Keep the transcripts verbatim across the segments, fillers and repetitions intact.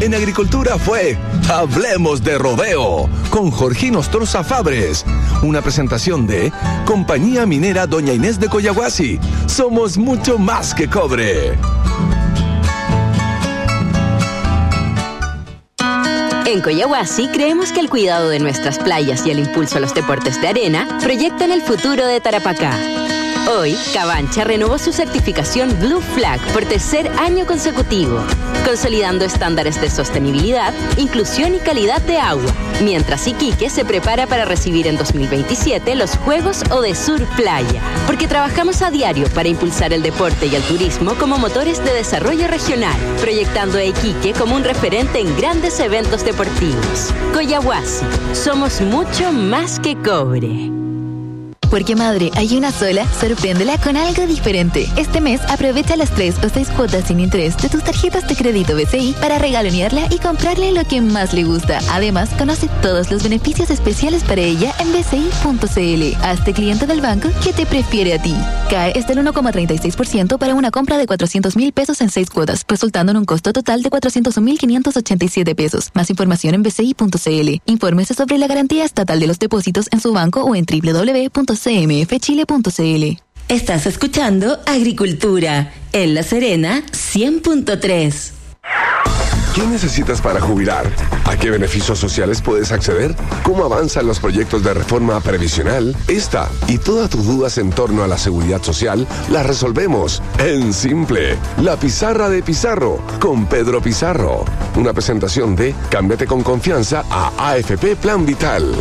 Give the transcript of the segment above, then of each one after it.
En agricultura fue Hablemos de Rodeo con Jorgín Ostroza Fabres. Una presentación de Compañía Minera Doña Inés de Coyahuasi. Somos mucho más que cobre. En Coyahuasi creemos que el cuidado de nuestras playas y el impulso a los deportes de arena proyectan el futuro de Tarapacá. Hoy, Cabancha renovó su certificación Blue Flag por tercer año consecutivo, consolidando estándares de sostenibilidad, inclusión y calidad de agua, mientras Iquique se prepara para recibir en dos mil veintisiete los Juegos Odesur Playa, porque trabajamos a diario para impulsar el deporte y el turismo como motores de desarrollo regional, proyectando a Iquique como un referente en grandes eventos deportivos. Coyahuasi, somos mucho más que cobre. Porque madre, hay una sola, sorpréndela con algo diferente. Este mes aprovecha las tres o seis cuotas sin interés de tus tarjetas de crédito B C I para regalonearla y comprarle lo que más le gusta. Además, conoce todos los beneficios especiales para ella en b c i punto c l. Hazte cliente del banco que te prefiere a ti. C A E es del uno coma treinta y seis por ciento para una compra de cuatrocientos mil pesos en seis cuotas, resultando en un costo total de cuatrocientos mil quinientos ochenta y siete pesos. Más información en b c i punto c l. Infórmese sobre la garantía estatal de los depósitos en su banco o en w w w punto c m f chile punto c l. Estás escuchando Agricultura en La Serena cien punto tres. ¿Qué necesitas para jubilar? ¿A qué beneficios sociales puedes acceder? ¿Cómo avanzan los proyectos de reforma previsional? Esta y todas tus dudas en torno a la seguridad social las resolvemos en Simple. La Pizarra de Pizarro con Pedro Pizarro. Una presentación de Cámbiate con confianza a A F P Plan Vital.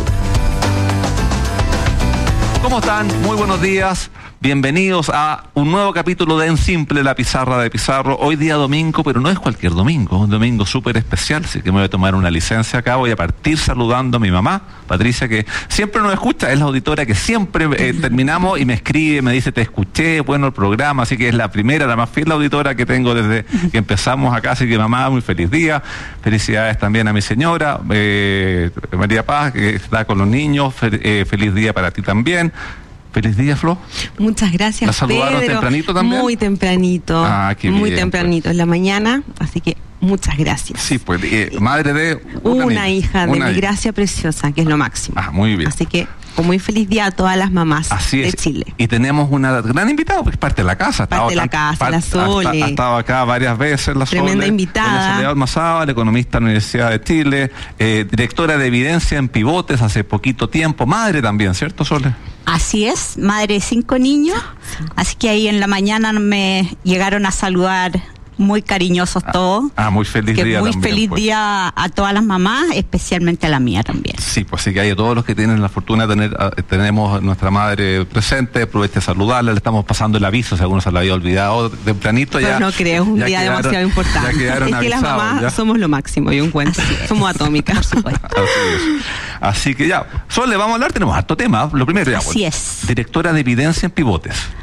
¿Cómo están? Muy buenos días. Bienvenidos a un nuevo capítulo de En Simple, la Pizarra de Pizarro. Hoy día domingo, pero no es cualquier domingo, un domingo súper especial, así que me voy a tomar una licencia acá. Voy a partir saludando a mi mamá, Patricia, que siempre nos escucha, es la auditora que siempre eh, terminamos y me escribe, me dice, te escuché, bueno el programa, así que es la primera, la más fiel auditora que tengo desde que empezamos acá, así que mamá, muy feliz día. Felicidades también a mi señora, eh, María Paz, que está con los niños, fe, eh, feliz día para ti también. Feliz día, Flo. Muchas gracias, ¿La saludaron Pedro. tempranito también? Muy tempranito. Ah, qué muy bien, tempranito, pues. En la mañana, así que muchas gracias. Sí, pues, eh, madre de... Una, una hija de una mi hija. Gracia Preciosa, que es lo máximo. Ah, muy bien. Así que, un muy feliz día a todas las mamás Así de es. Chile. Y tenemos una gran invitada, porque es parte de la casa. Parte de la casa, par, la Sole. Ha, ha estado acá varias veces, la Sole. Tremenda invitada. La Soledad Almazábal, economista de la Universidad de Chile, eh, directora de Evidencia en Pivotes hace poquito tiempo, madre también, ¿cierto, Sole? Así es, madre de cinco niños, así que ahí en la mañana me llegaron a saludar muy cariñosos todos. Ah, ah muy feliz que día muy también. feliz pues. día a todas las mamás, especialmente a la mía también. Sí, pues sí que hay a todos los que tienen la fortuna de tener, uh, tenemos a nuestra madre presente, aproveche de saludarla, le estamos pasando el aviso, si alguno se lo había olvidado tempranito. Pero ya. no creo, es un día quedaron, demasiado importante. Ya quedaron es que avisados, las mamás ya. somos lo máximo, yo encuentro. Somos atómicas. Por supuesto. Así es. Así que ya, Sole, vamos a hablar, tenemos harto tema. Lo primero ya. Así bueno, es. Directora de Evidencia en Pivotes.